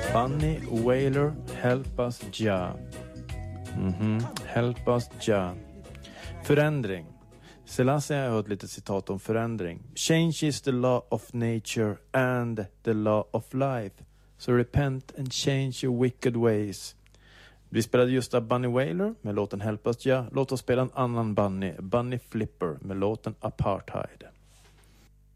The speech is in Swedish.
Bunny Wailer, Help Us Ja. Help Us Ja. Förändring. Selassie har hört lite citat om förändring. Change is the law of nature and the law of life. So repent and change your wicked ways. Vi spelade just av Bunny Wailer med låten Help Us Ja. Låt oss spela en annan Bunny Flipper med låten Apartheid.